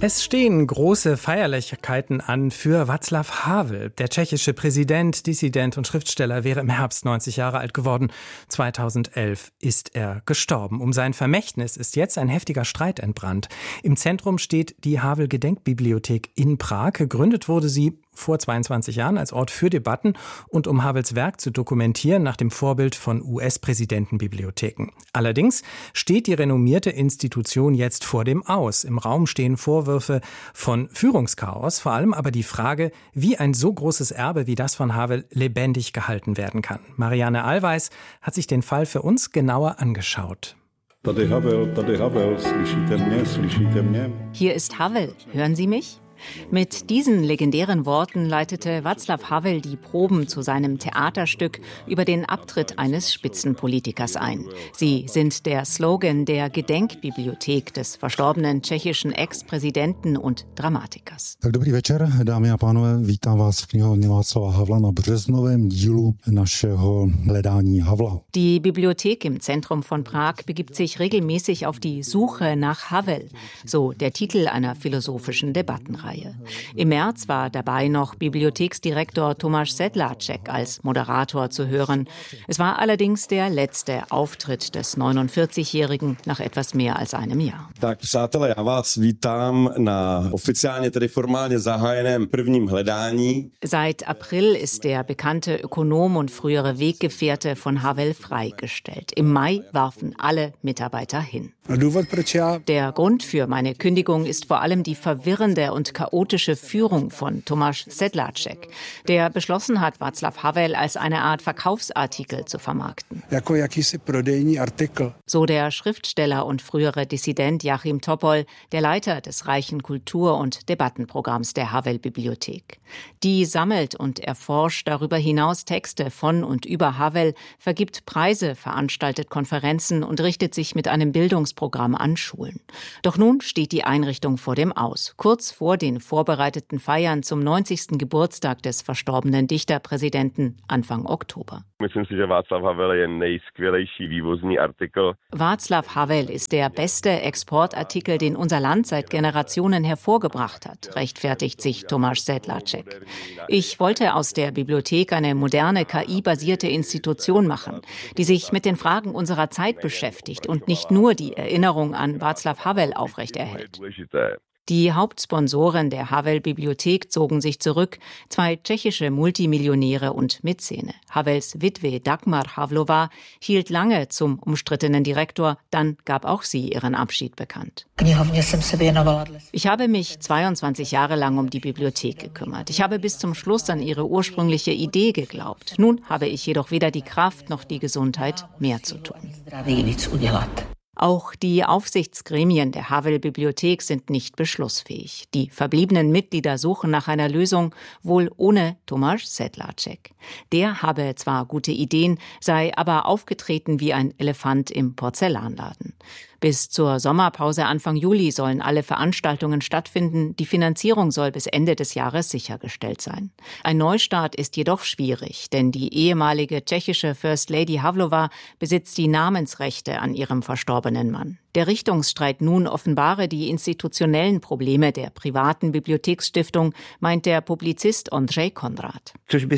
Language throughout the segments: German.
Es stehen große Feierlichkeiten an für Václav Havel. Der tschechische Präsident, Dissident und Schriftsteller wäre im Herbst 90 Jahre alt geworden. 2011 ist er gestorben. Um sein Vermächtnis ist jetzt ein heftiger Streit entbrannt. Im Zentrum steht die Havel-Gedenkbibliothek in Prag. Gegründet wurde sie vor 22 Jahren als Ort für Debatten und um Havels Werk zu dokumentieren nach dem Vorbild von US-Präsidentenbibliotheken. Allerdings steht die renommierte Institution jetzt vor dem Aus. Im Raum stehen Vorwürfe von Führungschaos, vor allem aber die Frage, wie ein so großes Erbe wie das von Havel lebendig gehalten werden kann. Marianne Allweis hat sich den Fall für uns genauer angeschaut. Hier ist Havel, hören Sie mich? Mit diesen legendären Worten leitete Václav Havel die Proben zu seinem Theaterstück über den Abtritt eines Spitzenpolitikers ein. Sie sind der Slogan der Gedenkbibliothek des verstorbenen tschechischen Ex-Präsidenten und Dramatikers. Dobrý večer, dámy a pánové, vítám vás v knihovně Václava Havla na březnovém dílu našeho hledání Havla. Die Bibliothek im Zentrum von Prag begibt sich regelmäßig auf die Suche nach Havel, so der Titel einer philosophischen Debattenreihe. Im März war dabei noch Bibliotheksdirektor Tomáš Sedláček als Moderator zu hören. Es war allerdings der letzte Auftritt des 49-Jährigen nach etwas mehr als einem Jahr. Tak přátelé, já vás vítám na oficiálně tedy formálně zahájeném prvním hledání. Seit April ist der bekannte Ökonom und frühere Weggefährte von Havel freigestellt. Im Mai warfen alle Mitarbeiter hin. Der Grund für meine Kündigung ist vor allem die verwirrende und chaotische Führung von Tomáš Sedláček, der beschlossen hat, Václav Havel als eine Art Verkaufsartikel zu vermarkten. So der Schriftsteller und frühere Dissident Jáchym Topol, der Leiter des reichen Kultur- und Debattenprogramms der Havel-Bibliothek. Die sammelt und erforscht darüber hinaus Texte von und über Havel, vergibt Preise, veranstaltet Konferenzen und richtet sich mit einem Bildungsprogramm an Schulen. Doch nun steht die Einrichtung vor dem Aus, kurz vor den vorbereiteten Feiern zum 90. Geburtstag des verstorbenen Dichterpräsidenten Anfang Oktober. Václav Havel ist der beste Exportartikel, den unser Land seit Generationen hervorgebracht hat, rechtfertigt sich Tomáš Sedláček. Ich wollte aus der Bibliothek eine moderne KI-basierte Institution machen, die sich mit den Fragen unserer Zeit beschäftigt und nicht nur die Erinnerung an Václav Havel aufrechterhält. Die Hauptsponsoren der Havel-Bibliothek zogen sich zurück, 2 tschechische Multimillionäre und Mäzene. Havels Witwe Dagmar Havlová hielt lange zum umstrittenen Direktor, dann gab auch sie ihren Abschied bekannt. Ich habe mich 22 Jahre lang um die Bibliothek gekümmert. Ich habe bis zum Schluss an ihre ursprüngliche Idee geglaubt. Nun habe ich jedoch weder die Kraft noch die Gesundheit, mehr zu tun. Auch die Aufsichtsgremien der Havel-Bibliothek sind nicht beschlussfähig. Die verbliebenen Mitglieder suchen nach einer Lösung, wohl ohne Tomáš Sedláček. Der habe zwar gute Ideen, sei aber aufgetreten wie ein Elefant im Porzellanladen. Bis zur Sommerpause Anfang Juli sollen alle Veranstaltungen stattfinden. Die Finanzierung soll bis Ende des Jahres sichergestellt sein. Ein Neustart ist jedoch schwierig, denn die ehemalige tschechische First Lady Havlová besitzt die Namensrechte an ihrem verstorbenen Mann. Der Richtungsstreit nun offenbare die institutionellen Probleme der privaten Bibliotheksstiftung, meint der Publizist Ondřej Konrad.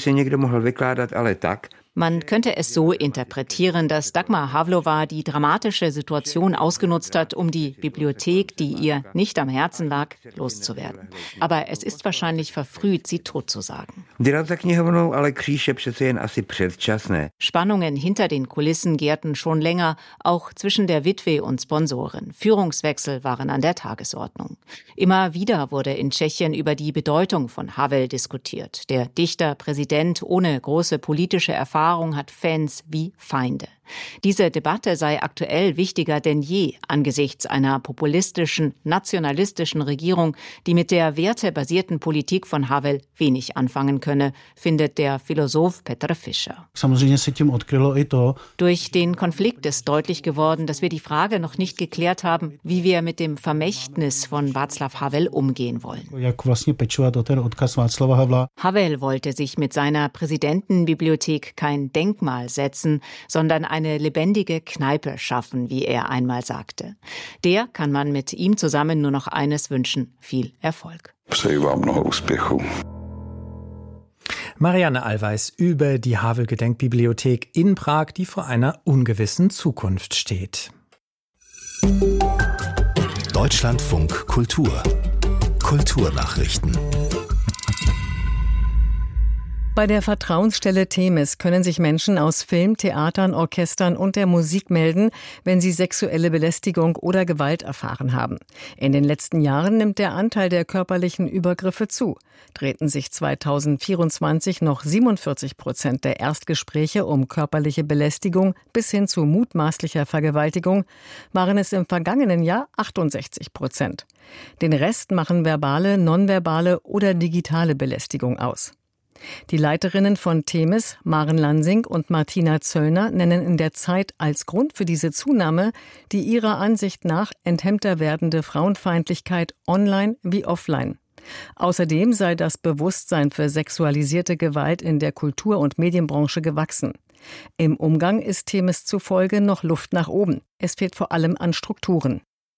Man könnte es so interpretieren, dass Dagmar Havlová die dramatische Situation ausgenutzt hat, um die Bibliothek, die ihr nicht am Herzen lag, loszuwerden. Aber es ist wahrscheinlich verfrüht, sie totzusagen. Spannungen hinter den Kulissen gärten schon länger, auch zwischen der Witwe und Sponsoren. Führungswechsel waren an der Tagesordnung. Immer wieder wurde in Tschechien über die Bedeutung von Havel diskutiert. Der Dichter, Präsident ohne große politische Erfahrung hat Fans wie Feinde. Diese Debatte sei aktuell wichtiger denn je angesichts einer populistischen, nationalistischen Regierung, die mit der wertebasierten Politik von Havel wenig anfangen könne, findet der Philosoph Petr Fischer. Durch den Konflikt ist deutlich geworden, dass wir die Frage noch nicht geklärt haben, wie wir mit dem Vermächtnis von Václav Havel umgehen wollen. Havel wollte sich mit seiner Präsidentenbibliothek kein Denkmal setzen, sondern eine lebendige Kneipe schaffen, wie er einmal sagte. Der kann man mit ihm zusammen nur noch eines wünschen: viel Erfolg. Přeji vám mnoho úspěchů. Marianne Allweis über die Havel-Gedenkbibliothek in Prag, die vor einer ungewissen Zukunft steht. Deutschlandfunk Kultur. Kulturnachrichten. Bei der Vertrauensstelle Themis können sich Menschen aus Film, Theatern, Orchestern und der Musik melden, wenn sie sexuelle Belästigung oder Gewalt erfahren haben. In den letzten Jahren nimmt der Anteil der körperlichen Übergriffe zu. Drehten sich 2024 noch 47% der Erstgespräche um körperliche Belästigung bis hin zu mutmaßlicher Vergewaltigung, waren es im vergangenen Jahr 68%. Den Rest machen verbale, nonverbale oder digitale Belästigung aus. Die Leiterinnen von Themis, Maren Lansing und Martina Zöllner, nennen in der Zeit als Grund für diese Zunahme die ihrer Ansicht nach enthemmter werdende Frauenfeindlichkeit online wie offline. Außerdem sei das Bewusstsein für sexualisierte Gewalt in der Kultur- und Medienbranche gewachsen. Im Umgang ist Themis zufolge noch Luft nach oben. Es fehlt vor allem an Strukturen.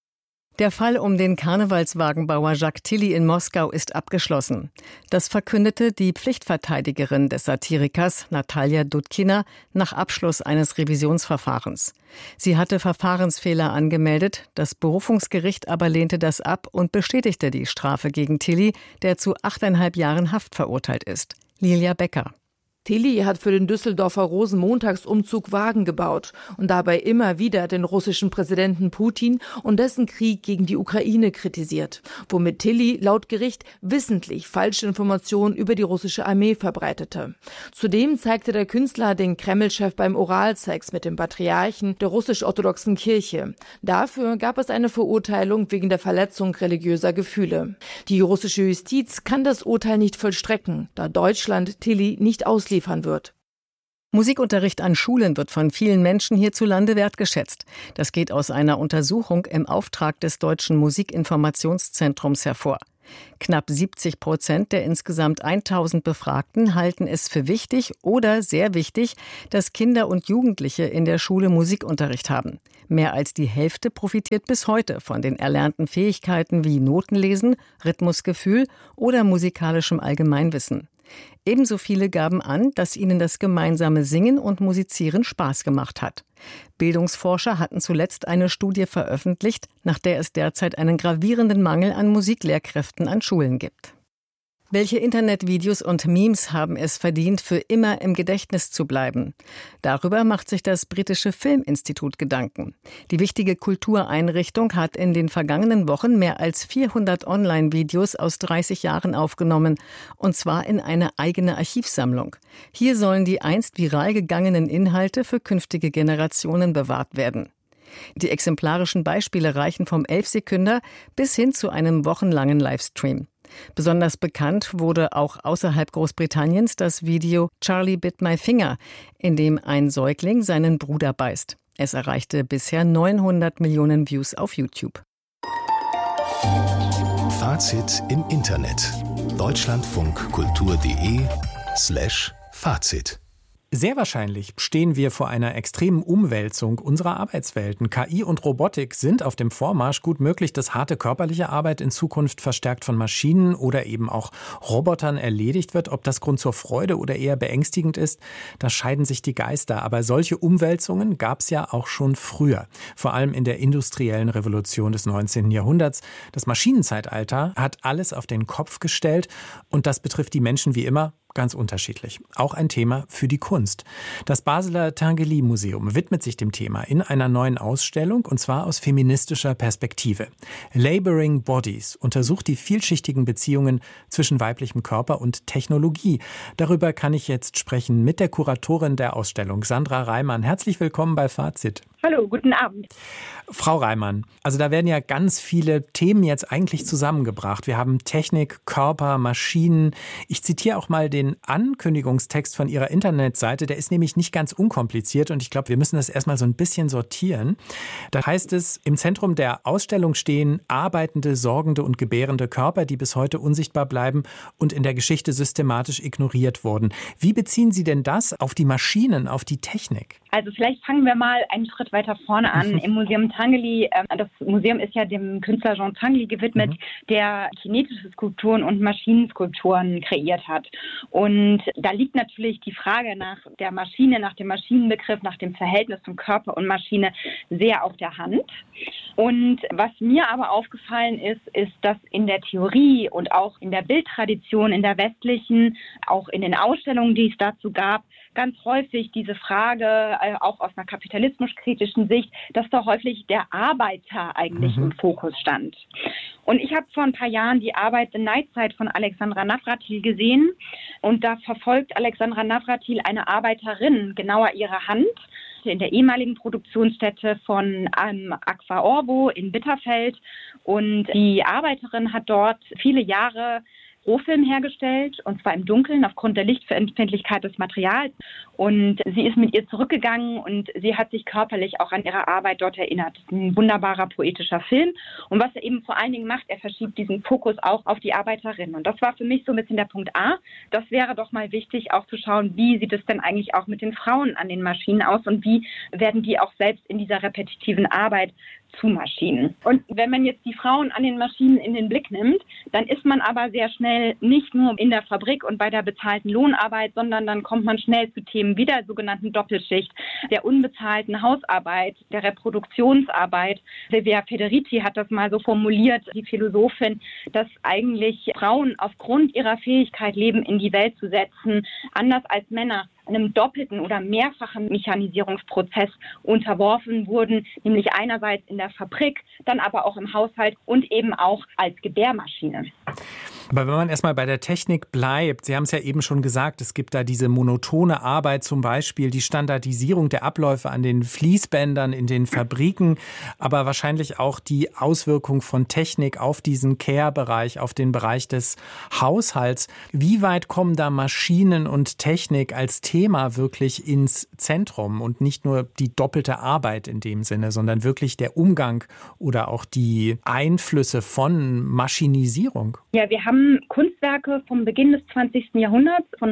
Der Fall um den Karnevalswagenbauer Jacques Tilly in Moskau ist abgeschlossen. Das verkündete die Pflichtverteidigerin des Satirikers Natalja Dudkina nach Abschluss eines Revisionsverfahrens. Sie hatte Verfahrensfehler angemeldet, das Berufungsgericht aber lehnte das ab und bestätigte die Strafe gegen Tilly, der zu 8,5 Jahren Haft verurteilt ist. Lilia Becker. Tilly hat für den Düsseldorfer Rosenmontagsumzug Wagen gebaut und dabei immer wieder den russischen Präsidenten Putin und dessen Krieg gegen die Ukraine kritisiert, womit Tilly laut Gericht wissentlich falsche Informationen über die russische Armee verbreitete. Zudem zeigte der Künstler den Kreml-Chef beim Oralsex mit dem Patriarchen der russisch-orthodoxen Kirche. Dafür gab es eine Verurteilung wegen der Verletzung religiöser Gefühle. Die russische Justiz kann das Urteil nicht vollstrecken, da Deutschland Tilly nicht ausliefern wird. Musikunterricht an Schulen wird von vielen Menschen hierzulande wertgeschätzt. Das geht aus einer Untersuchung im Auftrag des Deutschen Musikinformationszentrums hervor. Knapp 70% der insgesamt 1000 Befragten halten es für wichtig oder sehr wichtig, dass Kinder und Jugendliche in der Schule Musikunterricht haben. Mehr als die Hälfte profitiert bis heute von den erlernten Fähigkeiten wie Notenlesen, Rhythmusgefühl oder musikalischem Allgemeinwissen. Ebenso viele gaben an, dass ihnen das gemeinsame Singen und Musizieren Spaß gemacht hat. Bildungsforscher hatten zuletzt eine Studie veröffentlicht, nach der es derzeit einen gravierenden Mangel an Musiklehrkräften an Schulen gibt. Welche Internetvideos und Memes haben es verdient, für immer im Gedächtnis zu bleiben? Darüber macht sich das britische Filminstitut Gedanken. Die wichtige Kultureinrichtung hat in den vergangenen Wochen mehr als 400 Online-Videos aus 30 Jahren aufgenommen, und zwar in eine eigene Archivsammlung. Hier sollen die einst viral gegangenen Inhalte für künftige Generationen bewahrt werden. Die exemplarischen Beispiele reichen vom 11-Sekünder bis hin zu einem wochenlangen Livestream. Besonders bekannt wurde auch außerhalb Großbritanniens das Video Charlie Bit My Finger, in dem ein Säugling seinen Bruder beißt. Es erreichte bisher 900 Millionen Views auf YouTube. Fazit im Internet. deutschlandfunkkultur.de/Fazit. Sehr wahrscheinlich stehen wir vor einer extremen Umwälzung unserer Arbeitswelten. KI und Robotik sind auf dem Vormarsch. Gut möglich, dass harte körperliche Arbeit in Zukunft verstärkt von Maschinen oder eben auch Robotern erledigt wird. Ob das Grund zur Freude oder eher beängstigend ist, da scheiden sich die Geister. Aber solche Umwälzungen gab es ja auch schon früher. Vor allem in der industriellen Revolution des 19. Jahrhunderts. Das Maschinenzeitalter hat alles auf den Kopf gestellt. Und das betrifft die Menschen wie immer ganz unterschiedlich. Auch ein Thema für die Kunst. Das Basler Tinguely-Museum widmet sich dem Thema in einer neuen Ausstellung, und zwar aus feministischer Perspektive. Laboring Bodies untersucht die vielschichtigen Beziehungen zwischen weiblichem Körper und Technologie. Darüber kann ich jetzt sprechen mit der Kuratorin der Ausstellung, Sandra Reimann. Herzlich willkommen bei Fazit. Hallo, guten Abend. Frau Reimann, also da werden ja ganz viele Themen jetzt eigentlich zusammengebracht. Wir haben Technik, Körper, Maschinen. Ich zitiere auch mal den Ankündigungstext von Ihrer Internetseite. Der ist nämlich nicht ganz unkompliziert und ich glaube, wir müssen das erstmal so ein bisschen sortieren. Da heißt es, im Zentrum der Ausstellung stehen arbeitende, sorgende und gebärende Körper, die bis heute unsichtbar bleiben und in der Geschichte systematisch ignoriert wurden. Wie beziehen Sie denn das auf die Maschinen, auf die Technik? Also vielleicht fangen wir mal einen Schritt weiter vorne an. Im Museum Tinguely, das Museum ist ja dem Künstler Jean Tinguely gewidmet, der kinetische Skulpturen und Maschinenskulpturen kreiert hat. Und da liegt natürlich die Frage nach der Maschine, nach dem Maschinenbegriff, nach dem Verhältnis von Körper und Maschine sehr auf der Hand. Und was mir aber aufgefallen ist, dass in der Theorie und auch in der Bildtradition, in der westlichen, auch in den Ausstellungen, die es dazu gab, ganz häufig diese Frage, auch aus einer kapitalismusch-kritischen Sicht, dass da häufig der Arbeiter eigentlich im Fokus stand. Und ich habe vor ein paar Jahren die Arbeit The Night Side von Alexandra Navratil gesehen. Und da verfolgt Alexandra Navratil eine Arbeiterin, genauer ihre Hand, in der ehemaligen Produktionsstätte von Aqua Orbo in Bitterfeld. Und die Arbeiterin hat dort viele Jahre Rohfilm hergestellt, und zwar im Dunkeln aufgrund der Lichtempfindlichkeit des Materials. Und sie ist mit ihr zurückgegangen und sie hat sich körperlich auch an ihre Arbeit dort erinnert. Das ist ein wunderbarer poetischer Film. Und was er eben vor allen Dingen macht, er verschiebt diesen Fokus auch auf die Arbeiterin. Und das war für mich so ein bisschen der Punkt A. Das wäre doch mal wichtig, auch zu schauen, wie sieht es denn eigentlich auch mit den Frauen an den Maschinen aus und wie werden die auch selbst in dieser repetitiven Arbeit zu Maschinen. Und wenn man jetzt die Frauen an den Maschinen in den Blick nimmt, dann ist man aber sehr schnell nicht nur in der Fabrik und bei der bezahlten Lohnarbeit, sondern dann kommt man schnell zu Themen wie der sogenannten Doppelschicht, der unbezahlten Hausarbeit, der Reproduktionsarbeit. Silvia Federici hat das mal so formuliert, die Philosophin, dass eigentlich Frauen aufgrund ihrer Fähigkeit, Leben in die Welt zu setzen, anders als Männer, einem doppelten oder mehrfachen Mechanisierungsprozess unterworfen wurden, nämlich einerseits in der Fabrik, dann aber auch im Haushalt und eben auch als Gebärmaschine. Aber wenn man erstmal bei der Technik bleibt, Sie haben es ja eben schon gesagt, es gibt da diese monotone Arbeit, zum Beispiel die Standardisierung der Abläufe an den Fließbändern in den Fabriken, aber wahrscheinlich auch die Auswirkung von Technik auf diesen Care-Bereich, auf den Bereich des Haushalts. Wie weit kommen da Maschinen und Technik als Thema wirklich ins Zentrum und nicht nur die doppelte Arbeit in dem Sinne, sondern wirklich der Umgang oder auch die Einflüsse von Maschinisierung? Ja, wir haben Kunstwerke vom Beginn des 20. Jahrhunderts, von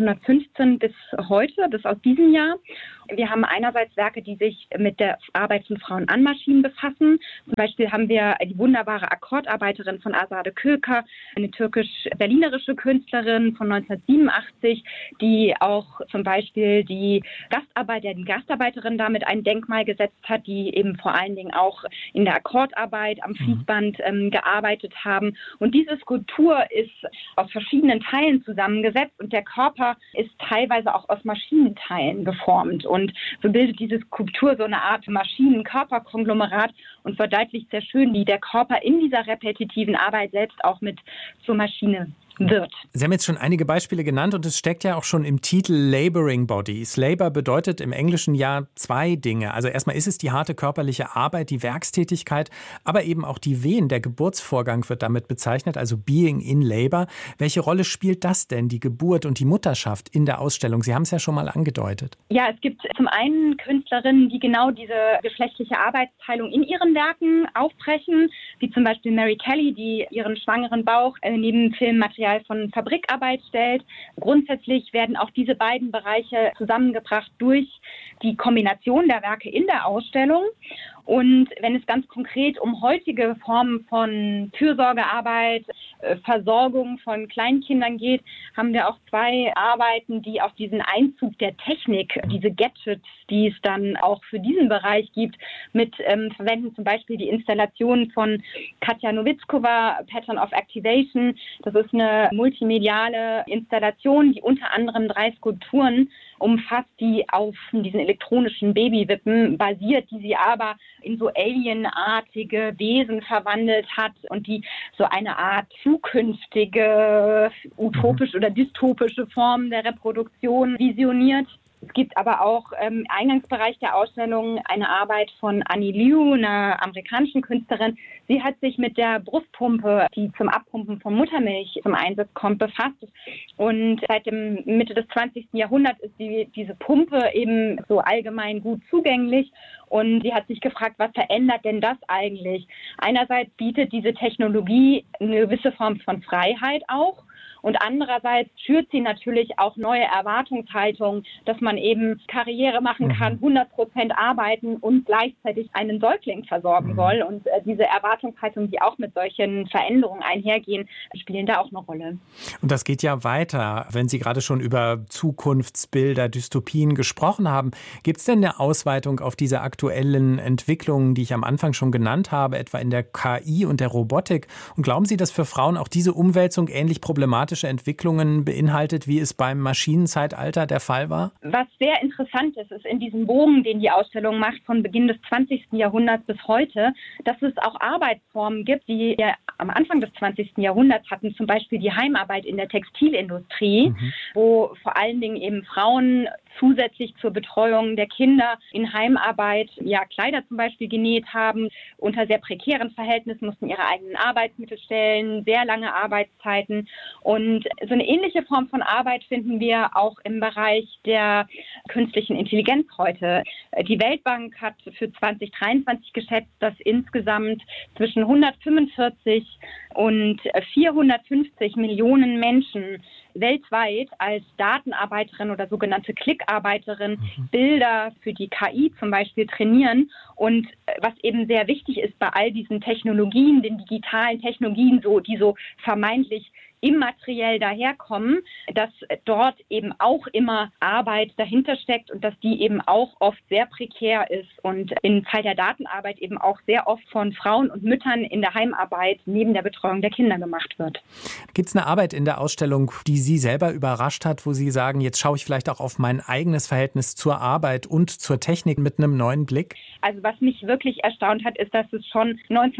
1915 bis heute, bis aus diesem Jahr. Wir haben einerseits Werke, die sich mit der Arbeit von Frauen an Maschinen befassen. Zum Beispiel haben wir die wunderbare Akkordarbeiterin von Azade Köker, eine türkisch-berlinerische Künstlerin von 1987, die auch zum Beispiel die Gastarbeiterin damit ein Denkmal gesetzt hat, die eben vor allen Dingen auch in der Akkordarbeit am Fließband gearbeitet haben. Und diese Skulptur ist aus verschiedenen Teilen zusammengesetzt und der Körper ist teilweise auch aus Maschinenteilen geformt. Und so bildet diese Skulptur so eine Art Maschinen-Körper-Konglomerat und verdeutlicht sehr schön, wie der Körper in dieser repetitiven Arbeit selbst auch mit zur Maschine wird. Sie haben jetzt schon einige Beispiele genannt und es steckt ja auch schon im Titel Laboring Bodies. Labor bedeutet im Englischen ja zwei Dinge. Also erstmal ist es die harte körperliche Arbeit, die Werkstätigkeit, aber eben auch die Wehen. Der Geburtsvorgang wird damit bezeichnet, also Being in Labor. Welche Rolle spielt das denn, die Geburt und die Mutterschaft in der Ausstellung? Sie haben es ja schon mal angedeutet. Ja, es gibt zum einen Künstlerinnen, die genau diese geschlechtliche Arbeitsteilung in ihren Werken aufbrechen, wie zum Beispiel Mary Kelly, die ihren schwangeren Bauch neben Filmmaterial von Fabrikarbeit stellt. Grundsätzlich werden auch diese beiden Bereiche zusammengebracht durch die Kombination der Werke in der Ausstellung. Und wenn es ganz konkret um heutige Formen von Fürsorgearbeit, Versorgung von Kleinkindern geht, haben wir auch zwei Arbeiten, die auf diesen Einzug der Technik, diese Gadgets, die es dann auch für diesen Bereich gibt, mit verwenden. Zum Beispiel die Installation von Katja Nowitzkova, Pattern of Activation. Das ist eine multimediale Installation, die unter anderem 3 Skulpturen umfasst, die auf diesen elektronischen Babywippen basiert, die sie aber in so alienartige Wesen verwandelt hat und die so eine Art zukünftige utopische oder dystopische Form der Reproduktion visioniert. Es gibt aber auch im Eingangsbereich der Ausstellung eine Arbeit von Annie Liu, einer amerikanischen Künstlerin. Sie hat sich mit der Brustpumpe, die zum Abpumpen von Muttermilch zum Einsatz kommt, befasst. Und seit dem Mitte des 20. Jahrhunderts ist diese Pumpe eben so allgemein gut zugänglich. Und sie hat sich gefragt, was verändert denn das eigentlich? Einerseits bietet diese Technologie eine gewisse Form von Freiheit auch. Und andererseits schürt sie natürlich auch neue Erwartungshaltungen, dass man eben Karriere machen kann, 100% arbeiten und gleichzeitig einen Säugling versorgen soll. Und diese Erwartungshaltungen, die auch mit solchen Veränderungen einhergehen, spielen da auch eine Rolle. Und das geht ja weiter. Wenn Sie gerade schon über Zukunftsbilder, Dystopien gesprochen haben, gibt es denn eine Ausweitung auf diese aktuellen Entwicklungen, die ich am Anfang schon genannt habe, etwa in der KI und der Robotik? Und glauben Sie, dass für Frauen auch diese Umwälzung ähnlich problematisch Entwicklungen beinhaltet, wie es beim Maschinenzeitalter der Fall war? Was sehr interessant ist in diesem Bogen, den die Ausstellung macht, von Beginn des 20. Jahrhunderts bis heute, dass es auch Arbeitsformen gibt, die wir am Anfang des 20. Jahrhunderts hatten, zum Beispiel die Heimarbeit in der Textilindustrie, wo vor allen Dingen eben Frauen zusätzlich zur Betreuung der Kinder in Heimarbeit Kleider zum Beispiel genäht haben, unter sehr prekären Verhältnissen, mussten ihre eigenen Arbeitsmittel stellen, sehr lange Arbeitszeiten. Und so eine ähnliche Form von Arbeit finden wir auch im Bereich der künstlichen Intelligenz heute. Die Weltbank hat für 2023 geschätzt, dass insgesamt zwischen 145 und 450 Millionen Menschen weltweit als Datenarbeiterin oder sogenannte Klickarbeiterin Bilder für die KI zum Beispiel trainieren. Und was eben sehr wichtig ist bei all diesen Technologien, den digitalen Technologien, die so vermeintlich immateriell daherkommen, dass dort eben auch immer Arbeit dahinter steckt und dass die eben auch oft sehr prekär ist und im Fall der Datenarbeit eben auch sehr oft von Frauen und Müttern in der Heimarbeit neben der Betreuung der Kinder gemacht wird. Gibt es eine Arbeit in der Ausstellung, die Sie selber überrascht hat, wo Sie sagen, jetzt schaue ich vielleicht auch auf mein eigenes Verhältnis zur Arbeit und zur Technik mit einem neuen Blick? Also was mich wirklich erstaunt hat, ist, dass es schon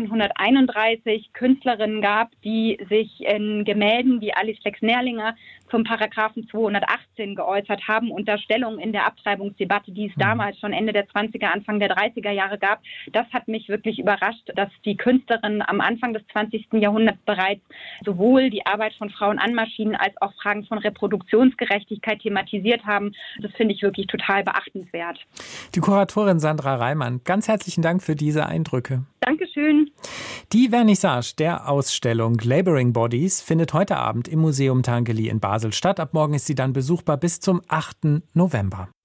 1931 Künstlerinnen gab, die sich in Gemälden wie Alice Flex-Nerlinger zum Paragraphen 218 geäußert haben, unter Stellung in der Abtreibungsdebatte, die es damals schon Ende der 20er, Anfang der 30er Jahre gab. Das hat mich wirklich überrascht, dass die Künstlerinnen am Anfang des 20. Jahrhunderts bereits sowohl die Arbeit von Frauen an Maschinen als auch Fragen von Reproduktionsgerechtigkeit thematisiert haben. Das finde ich wirklich total beachtenswert. Die Kuratorin Sandra Reimann, ganz herzlichen Dank für diese Eindrücke. Dankeschön. Die Vernissage der Ausstellung Laboring Bodies findet heute Abend im Museum Tanggeli in Basel statt. Ab morgen ist sie dann besuchbar bis zum 8. November.